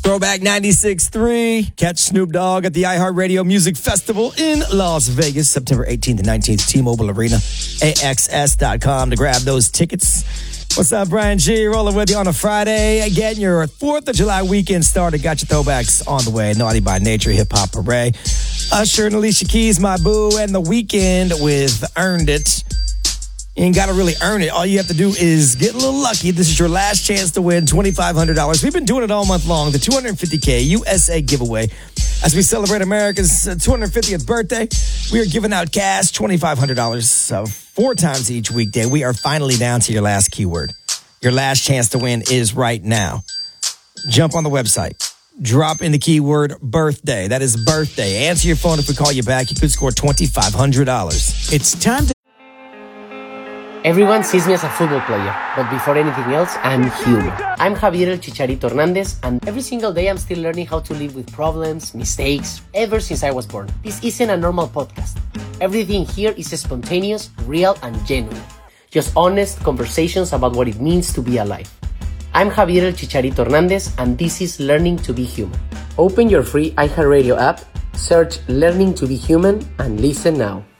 Throwback 96.3. Catch Snoop Dogg at the iHeartRadio Music Festival in Las Vegas, September 18th and 19th, T-Mobile Arena, AXS.com to grab those tickets. What's up, Brian G? Rolling with you on a Friday. Again, your 4th of July weekend started. Got your throwbacks on the way. Naughty by Nature, Hip Hop Hooray. Usher and Alicia Keys, My Boo, and The Weeknd with Earned It. You ain't got to really earn it. All you have to do is get a little lucky. This is your last chance to win $2,500. We've been doing it all month long. The $250K USA giveaway. As we celebrate America's 250th birthday, we are giving out cash, $2,500, 4 times each weekday. We are finally down to your last keyword. Your last chance to win is right now. Jump on the website. Drop in the keyword birthday. That is birthday. Answer your phone. If we call you back, you could score $2,500. It's time to... Everyone sees me as a football player, but before anything else, I'm human. I'm Javier El Chicharito Hernandez, and every single day I'm still learning how to live with problems, mistakes, ever since I was born. This isn't a normal podcast. Everything here is spontaneous, real, and genuine. Just honest conversations about what it means to be alive. I'm Javier El Chicharito Hernandez, and this is Learning to Be Human. Open your free iHeartRadio app, search Learning to Be Human, and listen now.